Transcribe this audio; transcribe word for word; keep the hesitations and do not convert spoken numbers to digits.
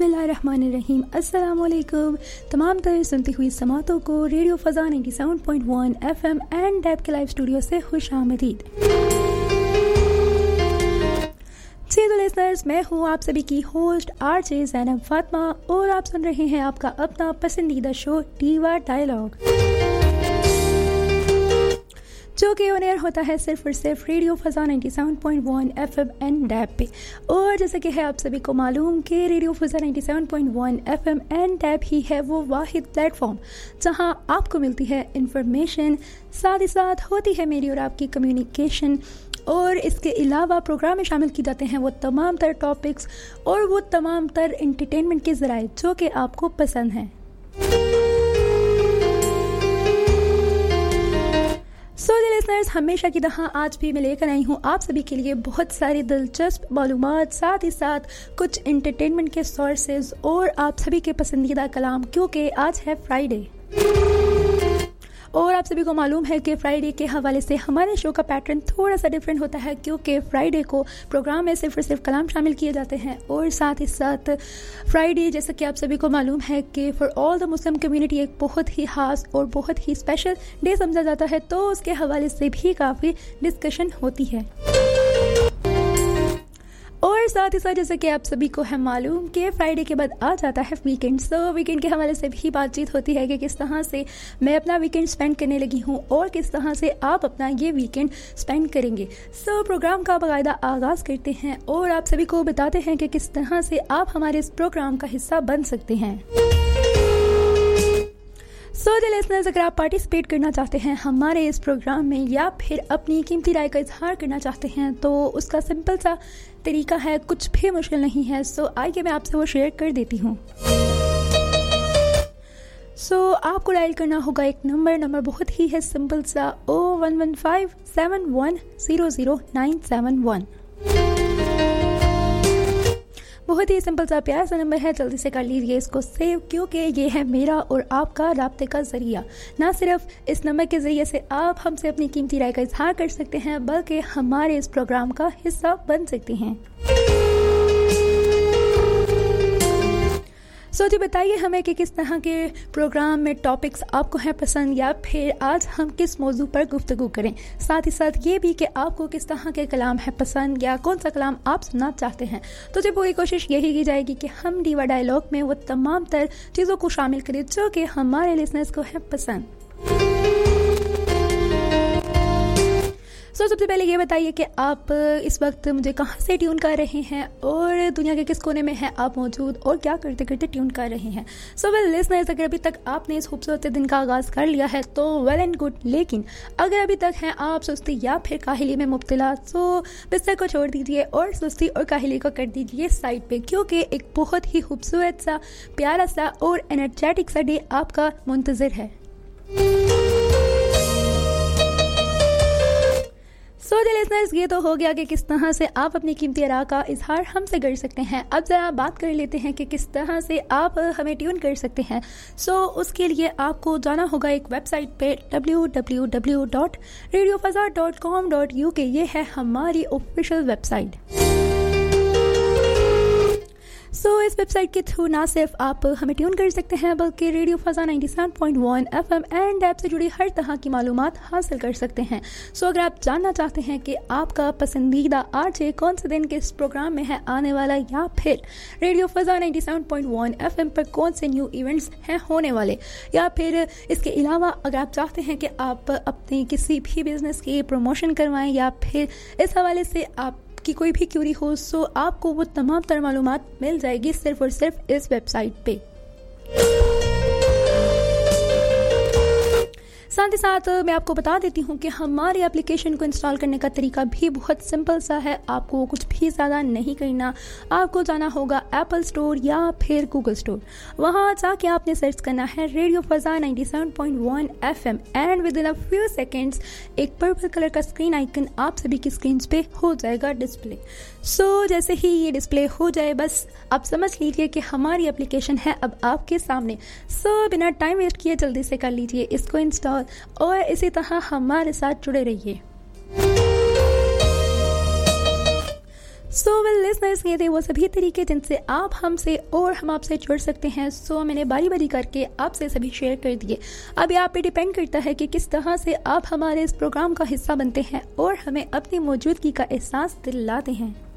बिस्मिल्लाहिर्रहमानिर्रहीम। अस्सलामुअलैकुम तमाम तरह सुनती हुई समातों को radio फ़ज़ा ninety seven point one FM and dab के लाइव स्टूडियो से खुश आमदीद। जी तो लिसनर्स, मैं हूँ आप सभी की होस्ट आरजे ज़ैनब फातिमा और आप सुन रहे हैं आपका अपना पसंदीदा शो दीवा डायलॉग, जो कि ऑन एयर होता है सिर्फ और सिर्फ radio फ़ज़ा ninety seven point one FM and dab पे। और जैसे कि है आप सभी को मालूम कि radio फ़ज़ा ninety seven point one FM and dab ही है वो वाहिद प्लेटफॉर्म जहां आपको मिलती है इंफॉर्मेशन, साथ ही साथ होती है मेरी और आपकी कम्युनिकेशन, और इसके अलावा प्रोग्राम में शामिल की जाते हैं वो तमाम तर टॉपिक्स और वो तमाम तर एंटरटेनमेंट के ज़राए जो कि आपको पसंद हैं। सो so, लिसनर्स, हमेशा की तरह आज भी मैं लेकर आई हूँ आप सभी के लिए बहुत सारी दिलचस्प मालूमात, साथ ही साथ कुछ एंटरटेनमेंट के सोर्सेज और आप सभी के पसंदीदा कलाम, क्योंकि आज है फ्राइडे और आप सभी को मालूम है कि फ्राइडे के हवाले से हमारे शो का पैटर्न थोड़ा सा डिफरेंट होता है, क्योंकि फ्राइडे को प्रोग्राम में सिर्फ और सिर्फ कलाम शामिल किए जाते हैं और साथ ही साथ फ्राइडे, जैसा कि आप सभी को मालूम है कि for all the Muslim community एक बहुत ही खास और बहुत ही स्पेशल डे समझा जाता है, तो उसके हवाले से भी काफ़ी डिस्कशन होती है। और साथ ही साथ जैसे कि आप सभी को है मालूम कि फ्राइडे के बाद आ जाता है वीकेंड, सो वीकेंड के हवाले से भी बातचीत होती है कि किस तरह से मैं अपना वीकेंड स्पेंड करने लगी हूँ और किस तरह से आप अपना ये वीकेंड स्पेंड करेंगे। सो प्रोग्राम का बाकायदा आगाज़ करते हैं और आप सभी को बताते हैं कि किस तरह से आप हमारे इस प्रोग्राम का हिस्सा बन सकते हैं। सो द लिसनर्स, अगर आप पार्टिसिपेट करना चाहते हैं हमारे इस प्रोग्राम में या फिर अपनी कीमती राय का इजहार करना चाहते हैं, तो उसका सिंपल सा तरीका है, कुछ भी मुश्किल नहीं है। सो so, आइए मैं आपसे वो शेयर कर देती हूँ। सो so, आपको डायल करना होगा एक नंबर नंबर बहुत ही है सिंपल सा, ओ one one five seven one zero zero nine seven one. बहुत ही सिंपल सा प्यारा सा नंबर है, जल्दी से कर लीजिए इसको सेव, क्योंकि ये है मेरा और आपका राब्ते का जरिया। ना सिर्फ इस नंबर के जरिए से आप हमसे अपनी कीमती राय का इजहार कर सकते हैं, बल्कि हमारे इस प्रोग्राम का हिस्सा बन सकते हैं। सो जी बताइए हमें कि किस तरह के प्रोग्राम में टॉपिक्स आपको हैं पसंद, या फिर आज हम किस मौजू पर गुफ्तगू करें। साथ ही साथ ये भी कि आपको किस तरह के कलाम है पसंद या कौन सा कलाम आप सुनना चाहते हैं। तो जी पूरी कोशिश यही की जाएगी कि हम दीवा डायलॉग में वो तमाम तर चीज़ों को शामिल करें जो कि हमारे लिसनर्स को है पसंद। सो so, सबसे पहले ये बताइए कि आप इस वक्त मुझे कहाँ से ट्यून कर रहे हैं और दुनिया के किस कोने में हैं आप मौजूद और क्या करते करते ट्यून कर रहे हैं। सो वेल लिसनर्स, अगर अभी तक आपने इस खूबसूरत दिन का आगाज़ कर लिया है तो वेल एंड गुड, लेकिन अगर अभी तक हैं आप सुस्ती या फिर काहिली में मुब्तला, तो बिस्तर को छोड़ दीजिए और सुस्ती और काहिली को कर दीजिए साइड पे, क्योंकि एक बहुत ही खूबसूरत सा, प्यारा सा और एनर्जेटिक सा डे आपका मुंतज़िर है। सो so, लिसनर्स, ये तो हो गया कि किस तरह से आप अपनी कीमती राय का इजहार हमसे कर सकते हैं। अब ज़रा बात कर लेते हैं कि किस तरह से आप हमें ट्यून कर सकते हैं। सो so, उसके लिए आपको जाना होगा एक वेबसाइट पे W W W dot radio फ़ज़ा dot com dot U के। ये है हमारी ऑफिशियल वेबसाइट। सो so, इस वेबसाइट के थ्रू ना सिर्फ आप हमें ट्यून कर सकते हैं, बल्कि radio फ़ज़ा ninety seven point one FM and app से जुड़ी हर तरह की मालूमात हासिल कर सकते हैं। सो so, अगर आप जानना चाहते हैं कि आपका पसंदीदा आरजे कौन से दिन के इस प्रोग्राम में है आने वाला, या फिर radio फ़ज़ा ninety seven point one FM पर कौन से न्यू इवेंट्स हैं होने वाले, या फिर इसके अलावा अगर आप चाहते हैं कि आप अपने किसी भी बिजनेस की प्रमोशन करवाएं या फिर इस हवाले से आप की कोई भी क्यूरी हो, सो आपको वो तमाम तर मालूमात मिल जाएगी सिर्फ और सिर्फ इस वेबसाइट पे। साथ ही साथ मैं आपको बता देती हूँ कि हमारी एप्लीकेशन को इंस्टॉल करने का तरीका भी बहुत सिंपल सा है। आपको कुछ भी ज़्यादा नहीं करना, आपको जाना होगा एप्पल स्टोर या फिर गूगल स्टोर। वहाँ जाके आपने सर्च करना है radio फ़ज़ा ninety seven point one FM and with in a few seconds एक पर्पल कलर का स्क्रीन आइकन आप सभी की स्क्रीन पे हो जाएगा डिस्प्ले। सो so, जैसे ही ये डिस्प्ले हो जाए, बस आप समझ लीजिए कि हमारी एप्लीकेशन है अब आपके सामने। सो so, बिना टाइम वेस्ट किए जल्दी से कर लीजिए इसको इंस्टॉल और इसी तरह हमारे साथ जुड़े रहिए। सो वेल लिसनर्स, ये थे वो सभी तरीके जिनसे आप हमसे और हम आपसे जुड़ सकते हैं। सो so, मैंने बारी बारी करके आपसे सभी शेयर कर दिए। अब ये आप पे डिपेंड करता है कि किस तरह से आप हमारे इस प्रोग्राम का हिस्सा बनते हैं और हमें अपनी मौजूदगी का एहसास दिलाते हैं।